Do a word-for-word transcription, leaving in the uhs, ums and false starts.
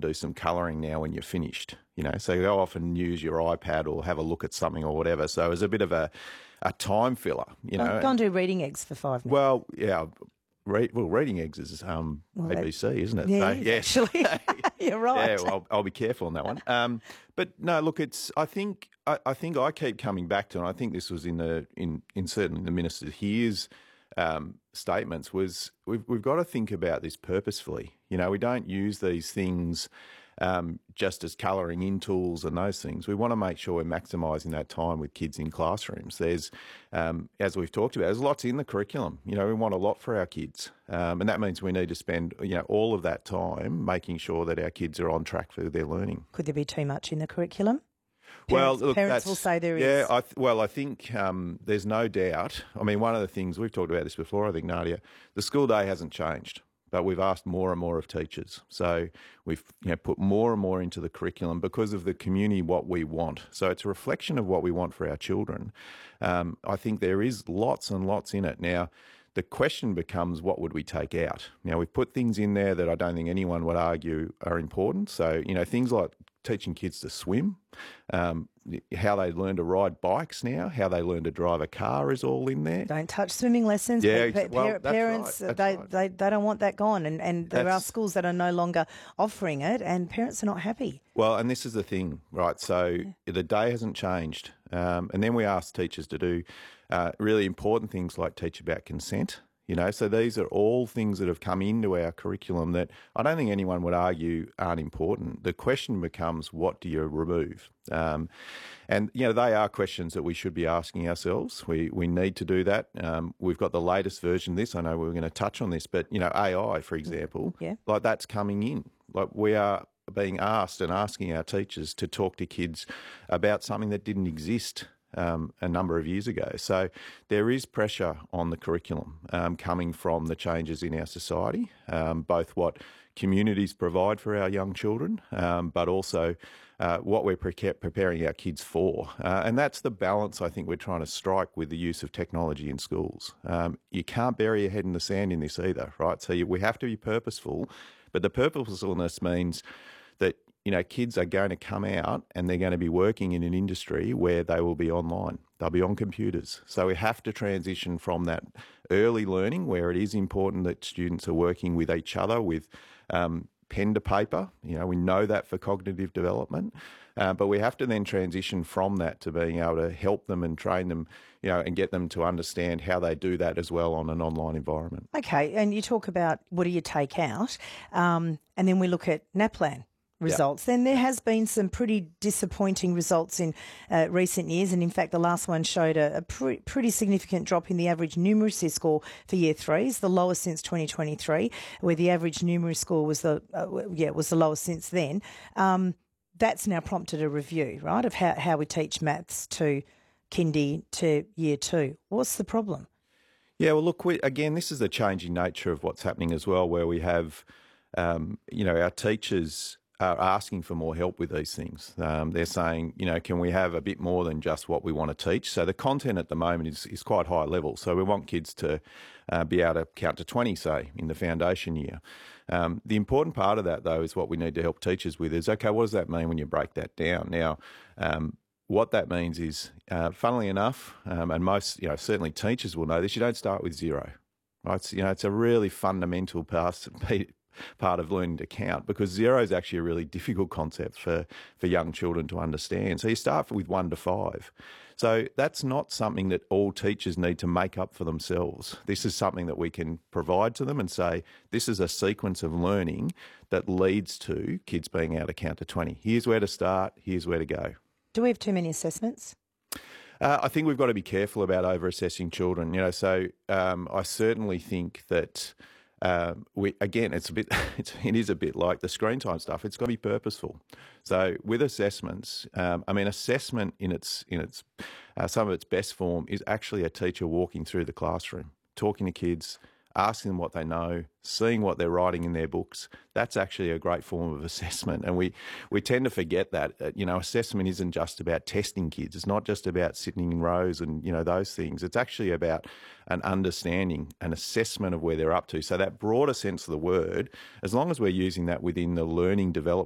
and do some colouring now when you're finished. You know, so go off and use your iPad or have a look at something or whatever. So it was a bit of a, a time filler, you know. Go and do reading eggs for five minutes. Well, yeah. Read, well, reading eggs is um, well, A B C, isn't it? Yeah, so, yes. actually. You're right. Yeah, well, I'll, I'll be careful on that one. Um, but no, look, it's. I think I, I think I keep coming back to, and I think this was in the in in certainly the Minister here's um, statements was we've we've got to think about this purposefully. You know, we don't use these things um, just as colouring in tools and those things. We want to make sure we're maximising that time with kids in classrooms. There's, um, as we've talked about, there's lots in the curriculum. You know, we want a lot for our kids. Um, and that means we need to spend, you know, all of that time making sure that our kids are on track for their learning. Could there be too much in the curriculum? Parents, well, look, parents will say there yeah, is. I th- well, I think um, there's no doubt. I mean, one of the things, we've talked about this before, I think, Nadia, the school day hasn't changed. But we've asked more and more of teachers. So we've you know, put more and more into the curriculum because of the community, what we want. So it's a reflection of what we want for our children. Um, I think there is lots and lots in it. Now, the question becomes, what would we take out? Now, we've put things in there that I don't think anyone would argue are important. So, you know, things like teaching kids to swim, um, how they learn to ride bikes now, how they learn to drive a car is all in there. Don't touch swimming lessons. Yeah, pa- pa- well, that's parents, right, that's they, right. they they don't want that gone. And, and there That's- are schools that are no longer offering it and parents are not happy. Well, and this is the thing, right? So the day hasn't changed. Um, and then we ask teachers to do uh, really important things like teach about consent. You know, so these are all things that have come into our curriculum that I don't think anyone would argue aren't important. The question becomes, what do you remove? Um, and, you know, they are questions that we should be asking ourselves. We we need to do that. Um, we've got the latest version of this. I know we we're going to touch on this, but, you know, A I, for example, Yeah. like that's coming in. Like we are being asked and asking our teachers to talk to kids about something that didn't exist Um, a number of years ago. So there is pressure on the curriculum um, coming from the changes in our society, um, both what communities provide for our young children, um, but also uh, what we're pre- preparing our kids for. Uh, and that's the balance I think we're trying to strike with the use of technology in schools. Um, you can't bury your head in the sand in this either, right? So you, we have to be purposeful, but the purposefulness means that you know, kids are going to come out and they're going to be working in an industry where they will be online. They'll be on computers. So we have to transition from that early learning where it is important that students are working with each other with um, pen to paper. You know, we know that for cognitive development. Uh, but we have to then transition from that to being able to help them and train them, you know, and get them to understand how they do that as well on an online environment. Okay, and you talk about what do you take out, um, and then we look at NAPLAN results. Then there has been some pretty disappointing results in uh, recent years, and in fact the last one showed a, a pre- pretty significant drop in the average numeracy score for year threes, the lowest since twenty twenty-three, where the average numeracy score was the uh, yeah was the lowest since then. Um, that's now prompted a review, right, of how, how we teach maths to kindy to year two. What's the problem? Yeah, well, look, we, again, this is the changing nature of what's happening as well, where we have, um, you know, our teachers are asking for more help with these things. Um, they're saying, you know, can we have a bit more than just what we want to teach? So the content at the moment is, is quite high level. So we want kids to uh, be able to count to twenty, say, in the foundation year. Um, the important part of that, though, is what we need to help teachers with is, okay, what does that mean when you break that down? Now, um, what that means is, uh, funnily enough, um, and most, you know, certainly teachers will know this, you don't start with zero, right? It's, you know, it's a really fundamental part part of learning to count because zero is actually a really difficult concept for, for young children to understand. So you start with one to five. So that's not something that all teachers need to make up for themselves. This is something that we can provide to them and say, this is a sequence of learning that leads to kids being able to count to twenty. Here's where to start, here's where to go. Do we have too many assessments? Uh, I think we've got to be careful about over-assessing children. You know, so um, I certainly think that um, we again, it's a bit, it's, it is a bit like the screen time stuff. It's got to be purposeful. So with assessments, um, I mean, assessment in its in its uh, some of its best form is actually a teacher walking through the classroom, talking to kids, asking them what they know, seeing what they're writing in their books. That's actually a great form of assessment. And we, we tend to forget that, uh, you know, assessment isn't just about testing kids. It's not just about sitting in rows and, you know, those things. It's actually about an understanding, an assessment of where they're up to. So that broader sense of the word, as long as we're using that within the learning development